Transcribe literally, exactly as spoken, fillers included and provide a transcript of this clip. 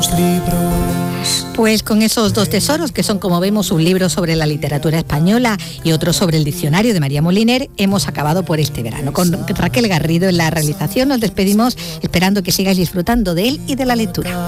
libros. Pues con esos dos tesoros, que son, como vemos, un libro sobre la literatura española y otro sobre el diccionario de María Moliner, hemos acabado por este verano. Con Raquel Garrido en la realización nos despedimos esperando que sigáis disfrutando de él y de la lectura.